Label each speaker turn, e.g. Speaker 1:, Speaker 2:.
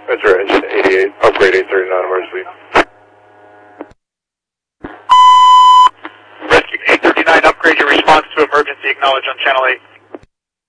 Speaker 1: Roger, engine 88, upgrade 839 emergency.
Speaker 2: Rescue 839, upgrade your response to emergency, acknowledge on channel 8.